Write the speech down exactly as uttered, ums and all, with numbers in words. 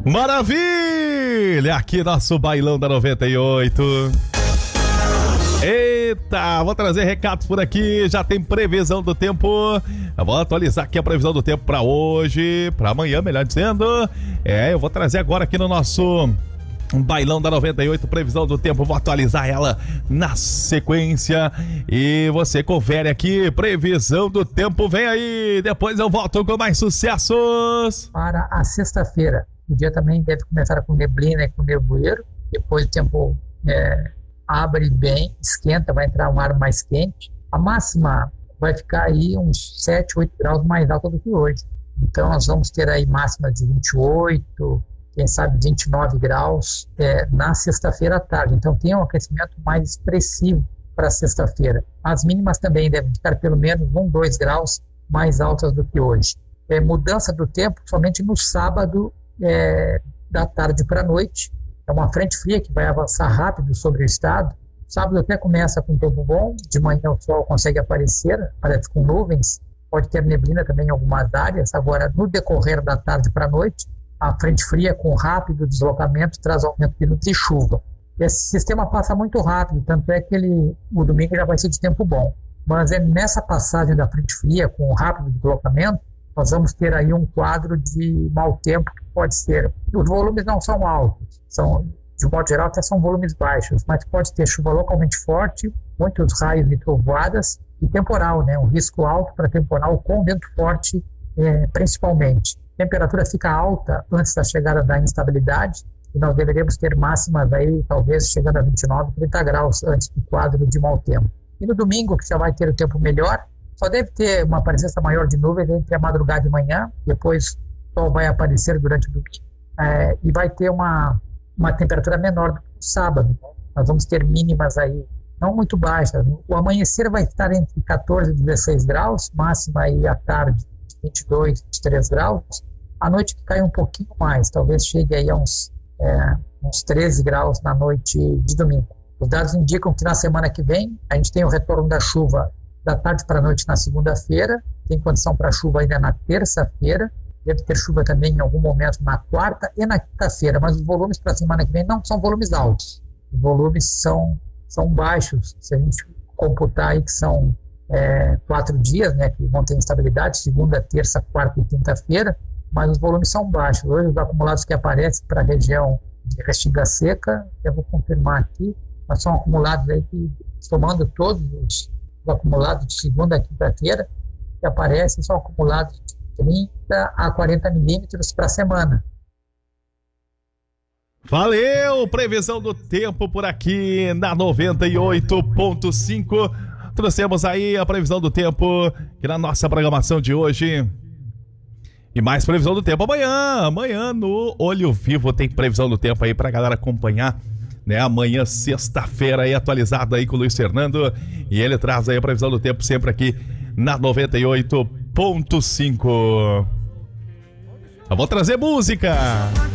Maravilha! Aqui nosso bailão da noventa e oito. Eita, vou trazer recados por aqui. Já tem previsão do tempo. Eu vou atualizar aqui a previsão do tempo pra hoje, pra amanhã, melhor dizendo. É, eu vou trazer agora aqui no nosso bailão da noventa e oito, previsão do tempo. Vou atualizar ela na sequência e você confere aqui, previsão do tempo. Vem aí, depois eu volto com mais sucessos. Para a sexta-feira, o dia também deve começar com neblina e com nevoeiro. Depois o tempo é, abre bem, esquenta, vai entrar um ar mais quente. A máxima vai ficar aí uns sete, oito graus mais alta do que hoje. Então nós vamos ter aí máxima de vinte e oito, quem sabe vinte e nove graus é, na sexta-feira à tarde. Então tem um aquecimento mais expressivo para sexta-feira. As mínimas também devem ficar pelo menos um, dois graus mais altas do que hoje. É, mudança do tempo somente no sábado, é, da tarde para a noite. É uma frente fria que vai avançar rápido sobre o estado. Sábado até começa com tempo bom, de manhã o sol consegue aparecer, aparece com nuvens, pode ter neblina também em algumas áreas. Agora, no decorrer da tarde para a noite, a frente fria com rápido deslocamento traz aumento de nuvens e chuva. Esse sistema passa muito rápido, tanto é que ele, o domingo já vai ser de tempo bom. Mas é nessa passagem da frente fria com rápido deslocamento, nós vamos ter aí um quadro de mau tempo que pode ser. Os volumes não são altos, são, de modo geral até são volumes baixos, mas pode ter chuva localmente forte, muitos raios e trovoadas e temporal, né? Um risco alto para temporal com vento forte, é, principalmente. A temperatura fica alta antes da chegada da instabilidade e nós deveríamos ter máximas aí talvez chegando a vinte e nove, trinta graus antes do quadro de mau tempo. E no domingo, que já vai ter o tempo melhor, só deve ter uma presença maior de nuvens entre a madrugada e manhã, depois o sol vai aparecer durante o domingo, é, e vai ter uma, uma temperatura menor do que no sábado. Né? Nós vamos ter mínimas aí não muito baixas. O amanhecer vai estar entre catorze e dezesseis graus, máxima aí à tarde vinte e dois, vinte e três graus. À noite que cai um pouquinho mais, talvez chegue aí a uns, é, uns treze graus na noite de domingo. Os dados indicam que na semana que vem a gente tem o retorno da chuva da tarde para a noite na segunda-feira, tem condição para chuva ainda na terça-feira, deve ter chuva também em algum momento na quarta e na quinta-feira, mas os volumes para a semana que vem não são volumes altos, os volumes são, são baixos, se a gente computar aí que são é, quatro dias, né, que vão ter instabilidade, segunda, terça, quarta e quinta-feira, mas os volumes são baixos. Hoje os acumulados que aparecem para a região de Restinga Seca, eu vou confirmar aqui, mas são acumulados aí que, somando todos os os acumulados de segunda a quinta-feira que aparecem, são acumulados de trinta a quarenta milímetros para a semana. Valeu! Previsão do tempo por aqui na noventa e oito ponto cinco. Trouxemos aí a previsão do tempo que na nossa programação de hoje. E mais previsão do tempo amanhã. Amanhã no Olho Vivo tem previsão do tempo aí pra galera acompanhar, né? Amanhã, sexta-feira, aí atualizado aí com o Luiz Fernando. E ele traz aí a previsão do tempo sempre aqui na noventa e oito ponto cinco. Eu vou trazer música.